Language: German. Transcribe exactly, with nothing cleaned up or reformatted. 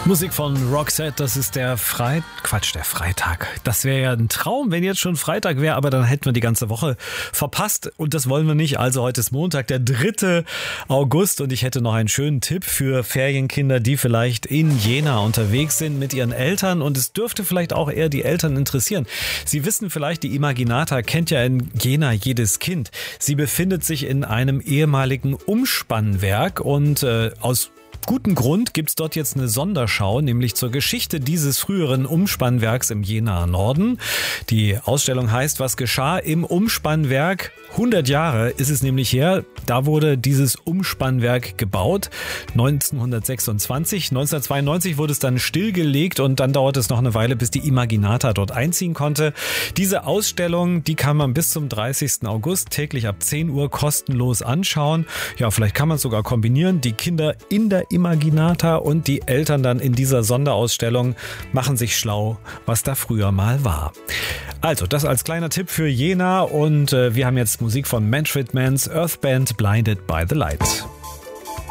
Musik von Roxette, das ist der Freit... Quatsch, der Freitag. Das wäre ja ein Traum, wenn jetzt schon Freitag wäre, aber dann hätten wir die ganze Woche verpasst und das wollen wir nicht. Also heute ist Montag, der dritte August und ich hätte noch einen schönen Tipp für Ferienkinder, die vielleicht in Jena unterwegs sind mit ihren Eltern und es dürfte vielleicht auch eher die Eltern interessieren. Sie wissen vielleicht, die Imaginata kennt ja in Jena jedes Kind. Sie befindet sich in einem ehemaligen Umspannwerk und äh, aus guten Grund gibt's dort jetzt eine Sonderschau, nämlich zur Geschichte dieses früheren Umspannwerks im Jenaer Norden. Die Ausstellung heißt, was geschah im Umspannwerk? hundert Jahre ist es nämlich her. Da wurde dieses Umspannwerk gebaut, neunzehnhundertsechsundzwanzig. neunzehnhundertzweiundneunzig wurde es dann stillgelegt und dann dauerte es noch eine Weile, bis die Imaginata dort einziehen konnte. Diese Ausstellung, die kann man bis zum dreißigsten August täglich ab zehn Uhr kostenlos anschauen. Ja, vielleicht kann man es sogar kombinieren. Die Kinder in der Imaginata und die Eltern dann in dieser Sonderausstellung machen sich schlau, was da früher mal war. Also, das als kleiner Tipp für Jena und äh, wir haben jetzt Musik von Manfred Mann's Earth Band Blinded by the Light.